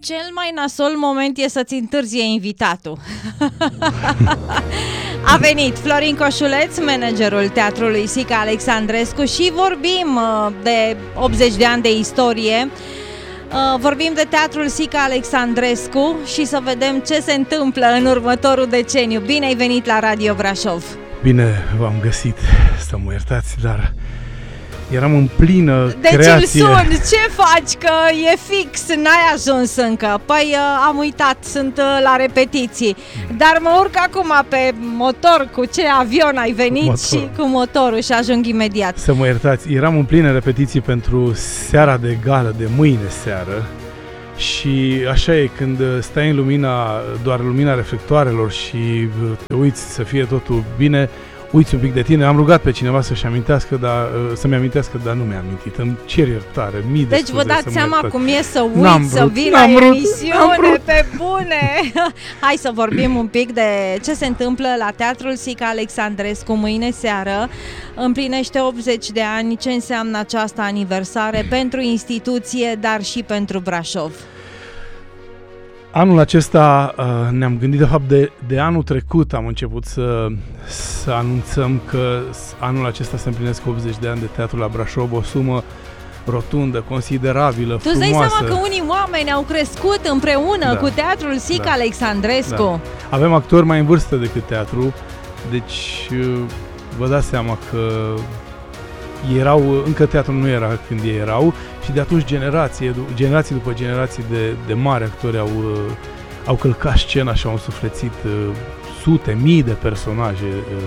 Cel mai nasol moment e să-ți întârzie invitatul. A venit Florin Coșuleț, managerul Teatrului Sica Alexandrescu, și vorbim de 80 de ani de istorie. Vorbim de Teatrul Sica Alexandrescu și să vedem ce se întâmplă în următorul deceniu. Bine ai venit la Radio Brașov! Bine v-am găsit, să mă iertați, dar eram în plină deci creație. Deci îl sun, ce faci, că e fix, n-ai ajuns încă. Păi am uitat, sunt la repetiții. Dar mă urc acum pe motor, cu ce avion ai venit și cu motorul și ajung imediat. Să mă iertați, eram în plină repetiții pentru seara de gală de mâine seară. Și așa e, când stai în lumina, doar lumina reflectoarelor și te uiți să fie totul bine, uiți un pic de tine. Am rugat pe cineva să-mi amintească, dar nu mi-a amintit. Îmi cer iertare, mii de deci scuze. vă dați seama cum e să uiți, să vii la emisiune, pe bune. Hai să vorbim un pic de ce se întâmplă la Teatrul Sica Alexandrescu mâine seară. Împlinește 80 de ani. Ce înseamnă această aniversare pentru instituție, dar și pentru Brașov? Anul acesta ne-am gândit, de fapt de anul trecut am început să anunțăm că anul acesta se împlinesc 80 de ani de teatru la Brașov, o sumă rotundă, considerabilă, frumoasă. Tu îți dai seama că unii oameni au crescut împreună cu Teatrul Sica Alexandrescu. Da. Avem actori mai în vârstă decât teatru, deci vă dați seama că încă teatrul nu era când ei erau și de atunci generații după generații de mari actori au călcat scena și au însuflețit sute, mii de personaje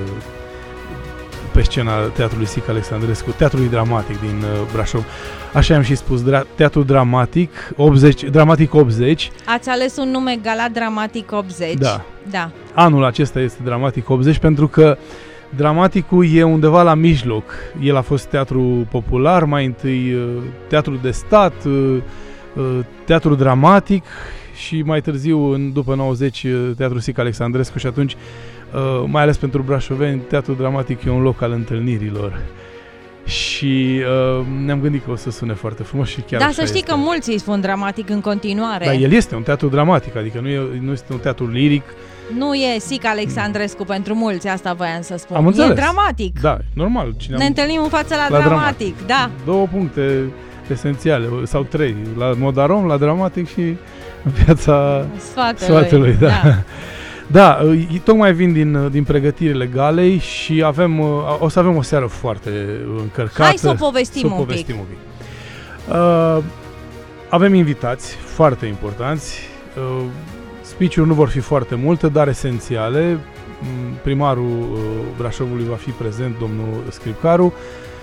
pe scena Teatrului Sica Alexandrescu, Teatrului Dramatic din Brașov. Așa am și spus, Teatru Dramatic 80. Ați ales un nume, Gala Dramatic 80. Da. Anul acesta este Dramatic 80 pentru că Dramaticul e undeva la mijloc. El a fost teatru popular, mai întâi teatru de stat, teatru dramatic și mai târziu, după 90, Teatrul Sica Alexandrescu și atunci, mai ales pentru brașoveni, teatru dramatic e un loc al întâlnirilor. Și ne-am gândit că o să sune foarte frumos și chiar să știi că mulți îi spun dramatic în continuare. Dar el este un teatru dramatic, adică nu este un teatru liric. Nu e Sica Alexandrescu pentru mulți, asta voiam să spun. Am înțeles. E dramatic. Da, normal. Ne întâlnim în față la dramatic, da. 2 puncte esențiale, sau 3, la Modarom, la Dramatic și în Piața Sfatelui. Da, tocmai vin din pregătirile galei și o să avem o seară foarte încărcată. Hai să o povestim un pic. Avem invitați foarte importanți. Speech-uri nu vor fi foarte multe, dar esențiale. Primarul Brașovului va fi prezent, domnul Scripcaru.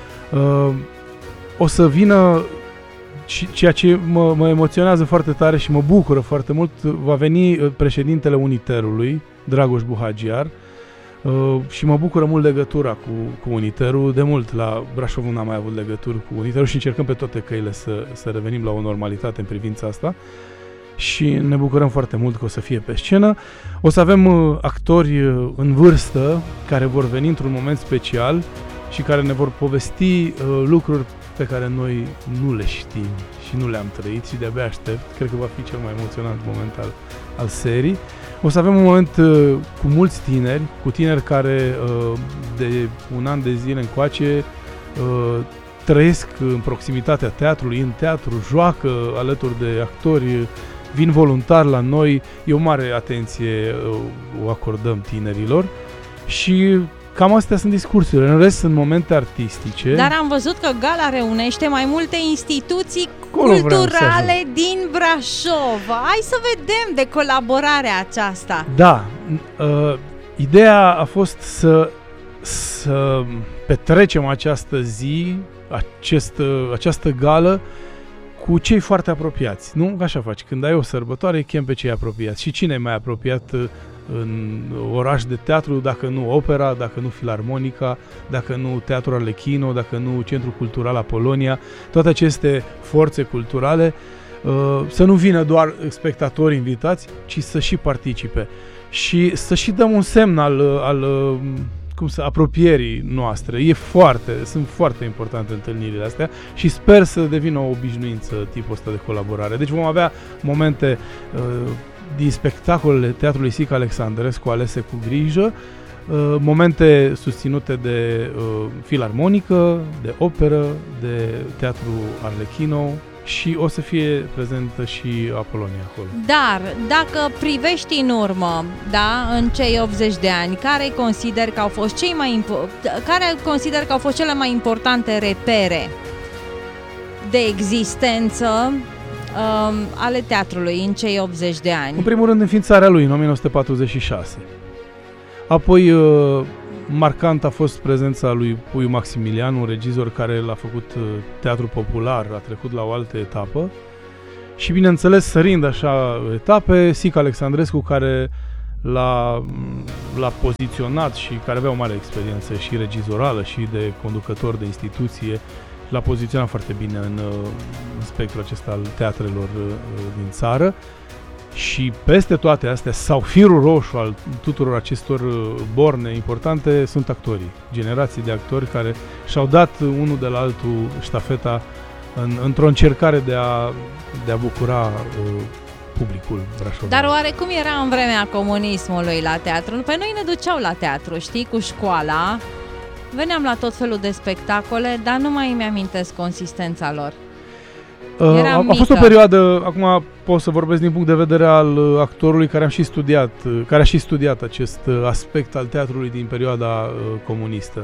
O să vină, ceea ce mă emoționează foarte tare și mă bucură foarte mult, va veni președintele Uniterului, Dragoș Buhagiar, și mă bucură mult legătura cu Uniterul. De mult la Brașov n-am mai avut legături cu Uniterul și încercăm pe toate căile să revenim la o normalitate în privința asta. Și ne bucurăm foarte mult că o să fie pe scenă. O să avem actori în vârstă care vor veni într-un moment special și care ne vor povesti lucruri pe care noi nu le știm și nu le-am trăit și de-abia aștept. Cred că va fi cel mai emoționant moment al serii. O să avem un moment cu mulți tineri, cu tineri care de un an de zile încoace trăiesc în proximitatea teatrului, în teatru, joacă alături de actori, vin voluntar la noi. E o mare atenție o acordăm tinerilor și cam astea sunt discursurile. În rest sunt momente artistice. Dar am văzut că gala reunește mai multe instituții culturale din Brașov. Hai să vedem de colaborarea aceasta. Da, ideea a fost să petrecem această zi, această gală cu cei foarte apropiați. Nu? Așa faci. Când ai o sărbătoare, chem pe cei apropiați. Și cine e mai apropiat în oraș de teatru, dacă nu opera, dacă nu filarmonica, dacă nu Teatrul Arlecchino, dacă nu Centrul Cultural Apolonia, toate aceste forțe culturale, să nu vină doar spectatori invitați, ci să și participe. Și să și dăm un semn al apropierii noastre. Sunt foarte importante întâlnirile astea și sper să devină o obișnuință tipul ăsta de colaborare. Deci vom avea momente din spectacolele Teatrului Sica Alexandrescu alese cu grijă, momente susținute de filarmonică, de operă, de teatru Arlecchino și o să fie prezentă și Apolonia acolo. Dar, dacă privești în urmă, da, în cei 80 de ani, care consider că au fost cele mai importante repere de existență ale teatrului în cei 80 de ani? În primul rând, înființarea lui în 1946. Apoi, marcant a fost prezența lui Puiu Maximilian, un regizor care l-a făcut teatru popular, a trecut la o altă etapă. Și, bineînțeles, sărind așa etape, Sica Alexandrescu, care l-a poziționat și care avea o mare experiență și regizorală și de conducător de instituție, l-a poziționat foarte bine în spectrul acesta al teatrelor din țară. Și peste toate astea, sau firul roșu al tuturor acestor borne importante, sunt actorii. Generații de actori care și-au dat unul de la altul ștafeta într-o încercare de a bucura publicul brașovean. Dar oare cum era în vremea comunismului la teatru? Pe noi ne duceau la teatru, știi, cu școala. Veneam la tot felul de spectacole, dar nu mai îmi amintesc consistența lor. A fost o perioadă, acum pot să vorbesc din punct de vedere al actorului care a și studiat acest aspect al teatrului din perioada comunistă.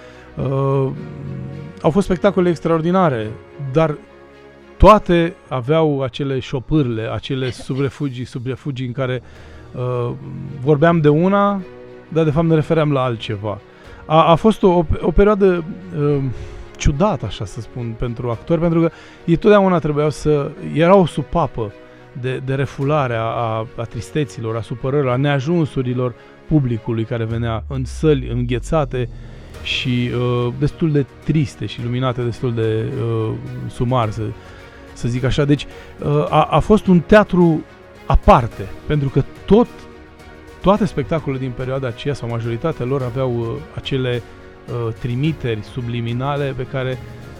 Au fost spectacole extraordinare, dar toate aveau acele șopârle, acele subrefugii în care vorbeam de una, dar de fapt ne refeream la altceva. A fost o perioadă ciudat, așa să spun, pentru actori, pentru că ei totdeauna era o supapă de refulare a tristeților, a supărărilor, a neajunsurilor publicului care venea în săli înghețate și destul de triste și luminate, destul de sumar, să zic așa. Deci a fost un teatru aparte, pentru că toate spectacolele din perioada aceea, sau majoritatea lor, aveau acele trimiteri subliminale pe care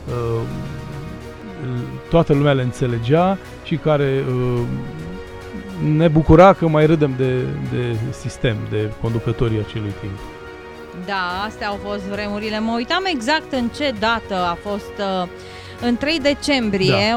toată lumea le înțelegea și care ne bucura că mai râdem de sistem, de conducătorii acelui timp. Da, astea au fost vremurile. Mă uitam exact în ce dată a fost... în 3 decembrie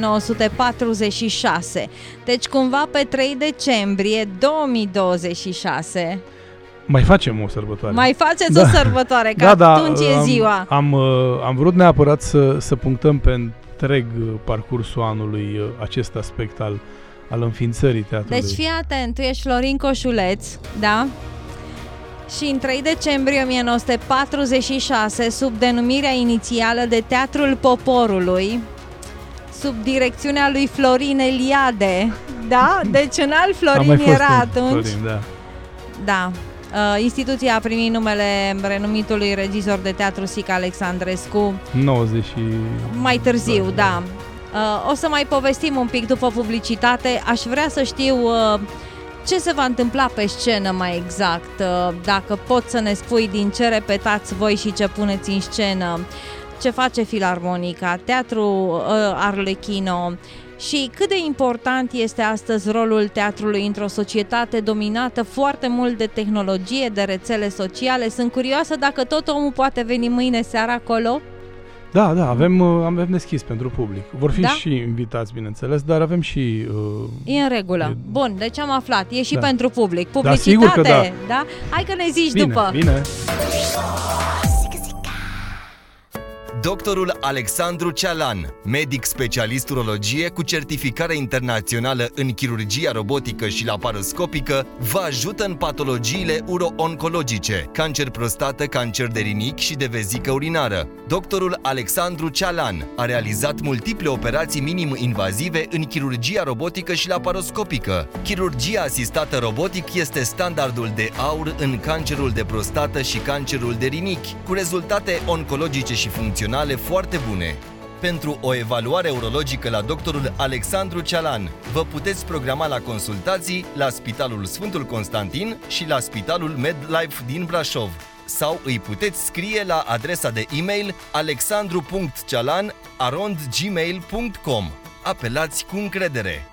1946. Deci cumva pe 3 decembrie 2026 mai facem o sărbătoare. Mai faceți o sărbătoare, că atunci e ziua. Am vrut neapărat să punctăm pe întreg parcursul anului acest aspect al înființării teatrului. Deci fii atent, tu ești Florin Coșuleț, da? Și în 3 decembrie 1946, sub denumirea inițială de Teatrul Poporului, sub direcțiunea lui Florin Eliade, da? Deci un alt Florin era atunci. Florin, da. Da. Instituția a primit numele renumitului regizor de teatru Sica Alexandrescu. 90 mai târziu, da. O să mai povestim un pic după publicitate. Aș vrea să știu ce se va întâmpla pe scenă mai exact, dacă poți să ne spui din ce repetați voi și ce puneți în scenă, ce face Filarmonica, Teatru Arlecchino și cât de important este astăzi rolul teatrului într-o societate dominată foarte mult de tehnologie, de rețele sociale. Sunt curioasă dacă tot omul poate veni mâine seara acolo. Da, avem deschis pentru public. Vor fi și invitați, bineînțeles, dar avem și... E în regulă. Bun, deci am aflat. E și pentru public. Publicitate, sigur că da. Da? Hai că ne zici bine, după. Bine. Doctorul Alexandru Cealan, medic specialist urologie cu certificare internațională în chirurgia robotică și laparoscopică, vă ajută în patologiile uro-oncologice, cancer prostată, cancer de rinichi și de vezică urinară. Doctorul Alexandru Cealan a realizat multiple operații minim-invazive în chirurgia robotică și laparoscopică. Chirurgia asistată robotic este standardul de aur în cancerul de prostată și cancerul de rinichi, cu rezultate oncologice și funcționale foarte bune. Pentru o evaluare urologică la doctorul Alexandru Cealan, vă puteți programa la consultații la Spitalul Sfântul Constantin și la Spitalul MedLife din Brașov. sau îi puteți scrie la adresa de e-mail alexandru.cialan@gmail.com. Apelați cu încredere.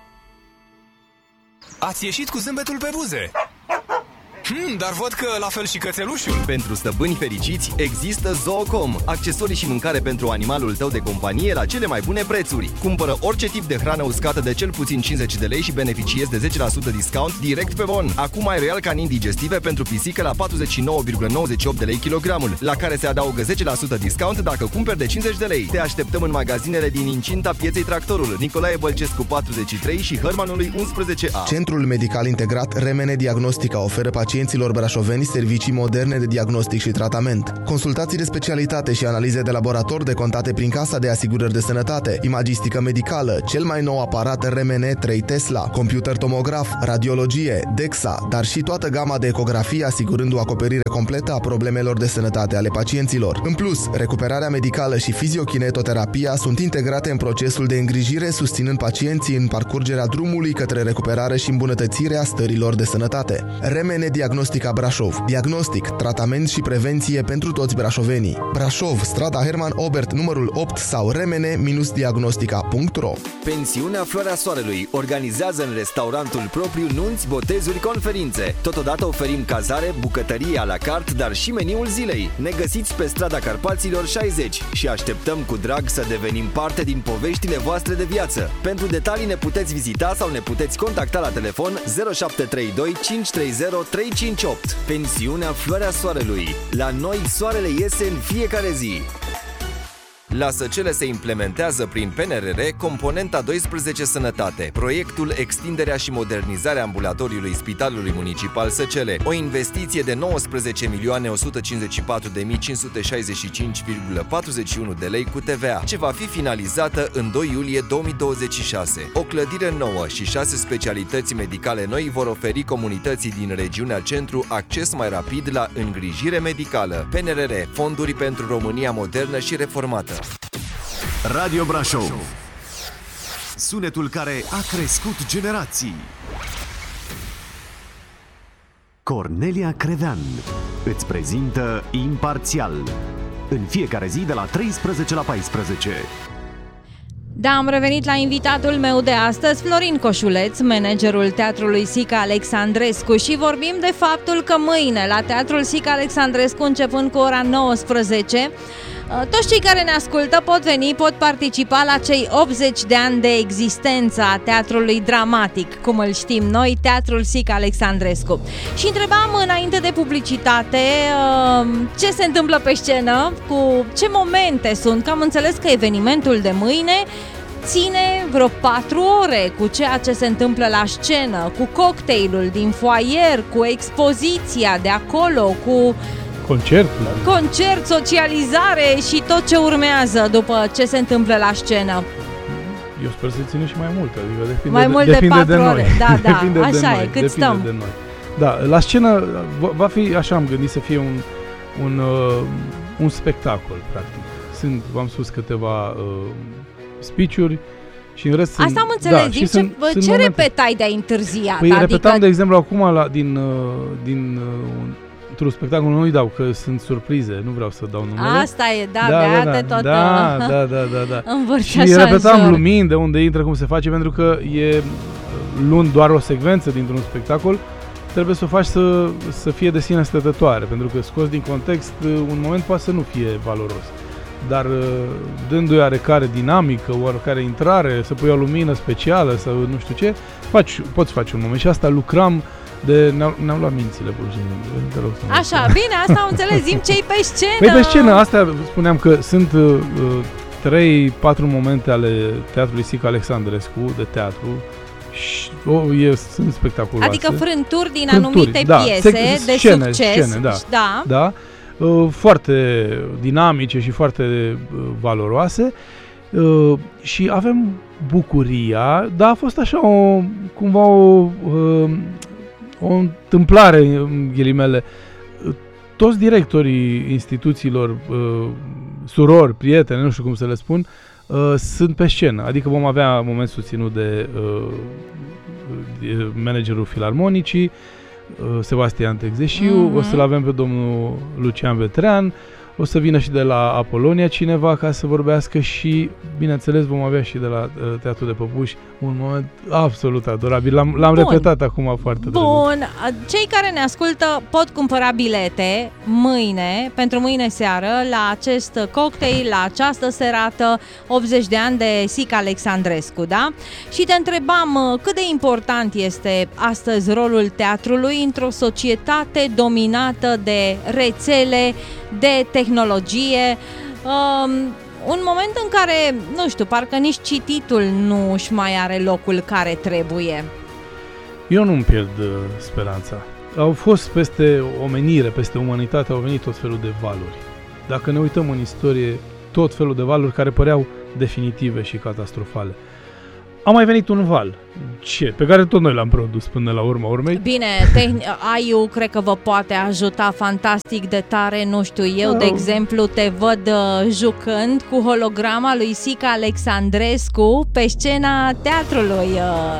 Ați ieșit cu zâmbetul pe buze. Dar văd că la fel și cățelușul. Pentru stăpâni fericiți există Zoocom, accesorii și mâncare pentru animalul tău de companie la cele mai bune prețuri. Cumpără orice tip de hrană uscată de cel puțin 50 de lei și beneficiezi de 10% discount direct pe bon. Acum ai Royal Canin digestive pentru pisică la 49,98 de lei kilogramul, la care se adaugă 10% discount dacă cumperi de 50 de lei. Te așteptăm în magazinele din incinta Pieței Tractorul, Nicolae Bălcescu 43 și Hărmanului 11A. Centrul Medical Integrat Remene Diagnostica oferă pacienților brașoveni servicii moderne de diagnostic și tratament, consultații de specialitate și analize de laborator decontate prin Casa de Asigurări de Sănătate, imagistică medicală, cel mai nou aparat RMN 3 Tesla, computer tomograf, radiologie, DEXA, dar și toată gama de ecografie asigurând o acoperire completă a problemelor de sănătate ale pacienților. În plus, recuperarea medicală și fiziokinetoterapia sunt integrate în procesul de îngrijire, susținând pacienții în parcurgerea drumului către recuperare și îmbunătățirea stărilor de sănătate. RMN Diagnostica Brașov. Diagnostic, tratament și prevenție pentru toți brașovenii. Brașov, strada Herman Obert, numărul 8 sau remene-diagnostica.ro. Pensiunea Floarea Soarelui organizează în restaurantul propriu nunți, botezuri, conferințe. Totodată oferim cazare, bucătărie à la carte, dar și meniul zilei. Ne găsiți pe strada Carpaților 60 și așteptăm cu drag să devenim parte din poveștile voastre de viață. Pentru detalii ne puteți vizita sau ne puteți contacta la telefon 0732 530 358. Pensiunea Floarea Soarelui. La noi soarele iese în fiecare zi. La Săcele se implementează prin PNRR componenta 12 Sănătate, proiectul Extinderea și modernizarea ambulatoriului Spitalului Municipal Săcele, o investiție de 19.154.565,41 de lei cu TVA, ce va fi finalizată în 2 iulie 2026. O clădire nouă și 6 specialități medicale noi vor oferi comunității din regiunea centru acces mai rapid la îngrijire medicală. PNRR, fonduri pentru România modernă și reformată. Radio Brașov. Sunetul care a crescut generații. Cornelia Crevean îți prezintă Imparțial în fiecare zi de la 13 la 14. Da, am revenit la invitatul meu de astăzi, Florin Coșuleț, managerul Teatrului Sica Alexandrescu, și vorbim de faptul că mâine la Teatrul Sica Alexandrescu, începând cu ora 19, toți cei care ne ascultă pot veni, pot participa la cei 80 de ani de existență a teatrului dramatic, cum îl știm noi, Teatrul Sica Alexandrescu. Și întrebam înainte de publicitate ce se întâmplă pe scenă, cu ce momente sunt, că am înțeles că evenimentul de mâine ține vreo 4 ore, cu ceea ce se întâmplă la scenă, cu cocktailul din foaier, cu expoziția de acolo, cu concert, socializare și tot ce urmează după ce se întâmplă la scenă. Eu sper să țină și mai mult, adică depinde, mai mult depinde de 4 ore. Noi. Da, da, depinde așa de noi, e, cât stăm. De noi. Da, la scenă va fi, așa am gândit, să fie un spectacol, practic. V-am spus câteva speech-uri și în rest asta am înțeles, ce repetai de-ai întârziat? Păi repetam, de exemplu, acum într-un spectacol nu-i dau, că sunt surprize, nu vreau să dau numele. Asta e, da, tot da. învârși și repetam lumini, de unde intră, cum se face, pentru că luând doar o secvență dintr-un spectacol, trebuie să o faci să fie de sine stătătoare, pentru că scos din context, un moment poate să nu fie valoros. Dar dându-i oarecare dinamică, oarecare intrare, să pui o lumină specială sau nu știu ce, poți face un moment. Și asta lucram ne-am luat mințile, pur și simplu. Așa, bine, asta am înțeles, zi-mi ce-i pe scenă. Păi pe scenă, asta spuneam că sunt 3-4 momente ale Teatrului Sica Alexandrescu, de teatru, și sunt spectaculoase. Adică frânturi din anumite piese de succes. Da. Foarte dinamice și foarte valoroase, și avem bucuria, dar a fost așa cumva o întâmplare, în ghilimele. Toți directorii instituțiilor, surori, prieteni, nu știu cum să le spun, sunt pe scenă, adică vom avea moment susținut de managerul Filarmonicii, Sebastian Tegzeșiu, o să-l avem pe domnul Lucian Vetrean, o să vină și de la Apolonia cineva ca să vorbească și, bineînțeles, vom avea și de la Teatrul de Păpuși un moment absolut adorabil. L-am repetat acum foarte drăguț. Bun, cei care ne ascultă pot cumpăra bilete mâine, pentru mâine seară, la acest cocktail, la această serată 80 de ani de Sica Alexandrescu, da? Și te întrebam cât de important este astăzi rolul teatrului într-o societate dominată de rețele, de tehnologie, un moment în care, nu știu, parcă nici cititul nu își mai are locul care trebuie. Eu nu-mi pierd speranța. Au fost peste omenire, peste umanitate, au venit tot felul de valuri. Dacă ne uităm în istorie, tot felul de valuri care păreau definitive și catastrofale. A mai venit un val, pe care tot noi l-am produs până la urma urmei. Bine, AI-ul cred că vă poate ajuta fantastic de tare, nu știu, eu de exemplu te văd jucând cu holograma lui Sica Alexandrescu pe scena teatrului.